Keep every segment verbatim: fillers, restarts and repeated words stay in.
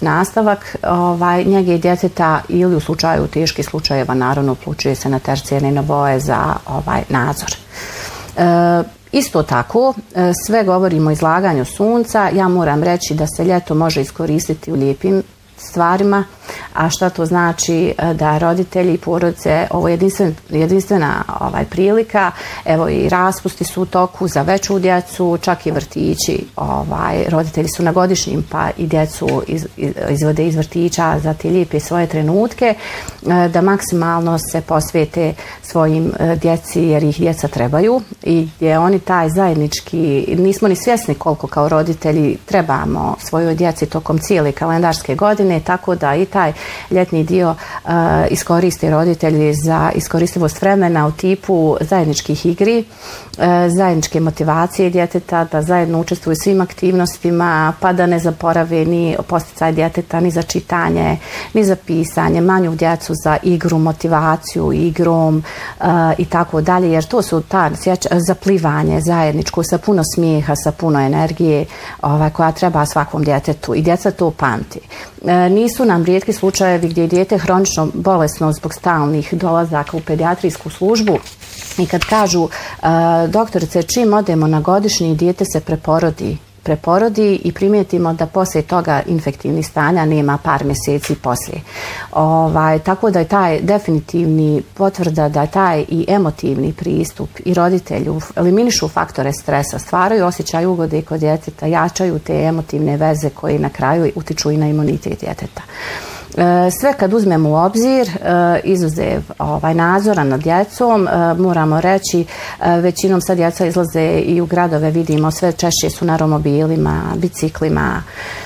nastavak ovaj, njege djeteta ili u slučaju teških slučajeva naravno upućuje se na tercijarne nivoe za ovaj, nadzor. E, Isto tako, sve govorimo o izlaganju sunca, ja moram reći da se ljeto može iskoristiti u lijepim stvarima, a šta to znači da roditelji i porodice, ovo je jedinstven, jedinstvena ovaj, prilika, evo i raspusti su u toku za veću djecu, čak i vrtići, ovaj, roditelji su na godišnjim pa i djecu iz, iz, izvode iz vrtića za te lijepe svoje trenutke, da maksimalno se posvete svojim djeci jer ih djeca trebaju i gdje oni taj zajednički, nismo ni svjesni koliko kao roditelji trebamo svojoj djeci tokom cijele kalendarske godine, tako da i taj ljetni dio uh, iskoriste roditelji za iskoristivost vremena u tipu zajedničkih igri, uh, zajedničke motivacije djeteta, da zajedno učestvuju u svim aktivnostima, pa da ne zaborave ni posticaj djeteta, ni za čitanje, ni za pisanje, manju djecu za igru, motivaciju igrom uh, i tako dalje, jer to su ta za plivanje zajedničko sa puno smijeha, sa puno energije ovaj, koja treba svakom djetetu i djeca to pamti. Uh, nisu nam rijetki slučajevi gdje je dijete hronično bolesno zbog stalnih dolazaka u pedijatrijsku službu i kad kažu uh, doktorice čim odemo na godišnji dijete se preporodi preporodi i primijetimo da poslije toga infektivnih stanja nema par mjeseci poslije. Ovaj, tako da je taj definitivni potvrda da je taj i emotivni pristup i roditelju eliminišu faktore stresa, stvaraju osjećaj ugode kod djeteta, jačaju te emotivne veze koje na kraju utiču i na imunitet djeteta. Sve kad uzmemo u obzir, izuzev ovaj, nadzora nad djecom, moramo reći, većinom sad djeca izlaze i u gradove, vidimo sve češće su na romobilima, biciklima,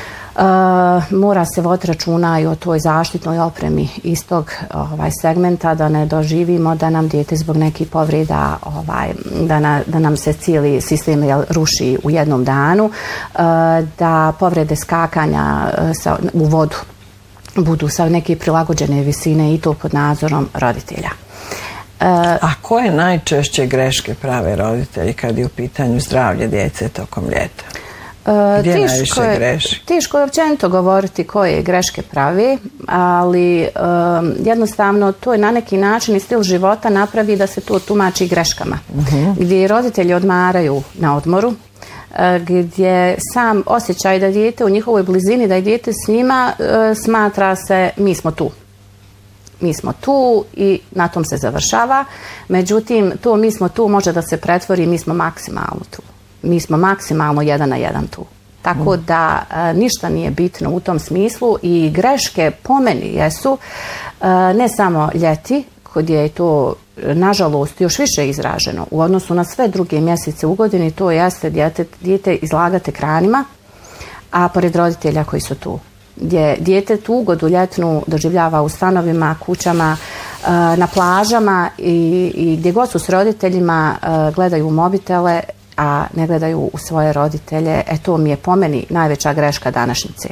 mora se voditi računa i o toj zaštitnoj opremi iz tog ovaj, segmenta da ne doživimo da nam dijete zbog nekih povreda, ovaj, da, na, da nam se cijeli sistem jel, ruši u jednom danu, da povrede skakanja sa, u vodu budu sa neke prilagođene visine i to pod nadzorom roditelja. E, A koje najčešće greške prave roditelji kad je u pitanju zdravlje djece tokom ljeta? Gdje teško najviše je, greši? Teško je općenito govoriti koje greške pravi, ali um, jednostavno to je na neki način i stil života napravi da se to tumači greškama. Uh-huh. Gdje roditelji odmaraju na odmoru, gdje sam osjećaj da dijete u njihovoj blizini, da je dijete s njima, smatra se mi smo tu. Mi smo tu i na tom se završava. Međutim, to mi smo tu može da se pretvori mi smo maksimalno tu. Mi smo maksimalno jedan na jedan tu. Tako da ništa nije bitno u tom smislu i greške po meni jesu ne samo ljeti, gdje je to nažalost još više izraženo u odnosu na sve druge mjesece u godini, to jeste dijete, dijete izlagati ekranima, a pored roditelja koji su tu. Gdje dijete tu ugodu ljetnu doživljava u stanovima, kućama, na plažama i, i gdje god su s roditeljima gledaju mobitele, a ne gledaju u svoje roditelje. E to mi je po meni najveća greška današnjice.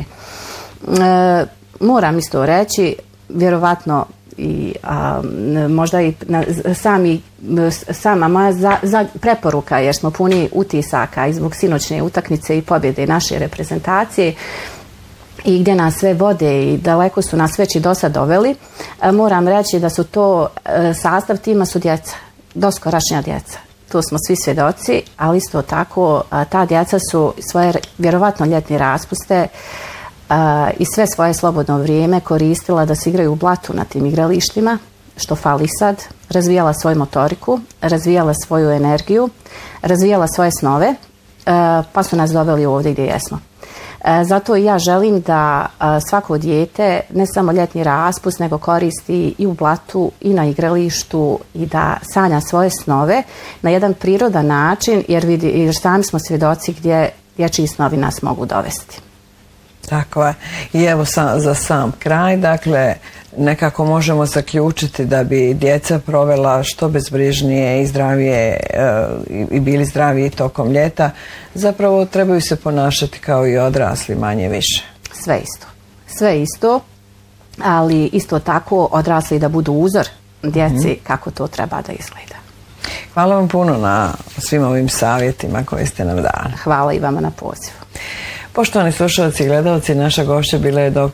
E, moram isto reći, vjerovatno i a, možda i na, sami, sama moja za, za preporuka, jer smo puni utisaka i zbog sinoćne utakmice i pobjede naše reprezentacije i gdje nas sve vode i daleko su nas već i do sad doveli, a, moram reći da su to a, sastav tima su djeca, doskorašnja djeca. To smo svi svjedoci, ali isto tako a, ta djeca su svoje vjerovatno ljetne raspuste Uh, i sve svoje slobodno vrijeme koristila da se igraju u blatu na tim igralištima, što fali sad, razvijala svoju motoriku, razvijala svoju energiju, razvijala svoje snove, uh, pa su nas doveli ovdje gdje jesmo. Uh, zato i ja želim da uh, svako dijete ne samo ljetni raspust, nego koristi i u blatu i na igralištu i da sanja svoje snove na jedan prirodan način, jer, vidi, jer sami smo svjedoci gdje dječji snovi nas mogu dovesti. Tako je. I evo sam, za sam kraj, dakle, nekako možemo zaključiti da bi djeca provela što bezbrižnije i zdravije e, i bili zdraviji tokom ljeta. Zapravo trebaju se ponašati kao i odrasli, manje više. Sve isto. Sve isto, ali isto tako odrasli da budu uzor djeci mm. kako to treba da izgleda. Hvala vam puno na svim ovim savjetima koje ste nam dali. Hvala i vama na pozivu. Poštovani slušalci i gledalci, naša gošća bila je doktor